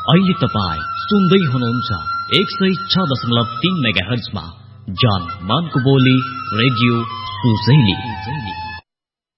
अहिले तपाईँ सुन्दै हुनुहुन्छ 106.3 मेगाहर्जमा जान मानको बोली रेडियो सुजैली।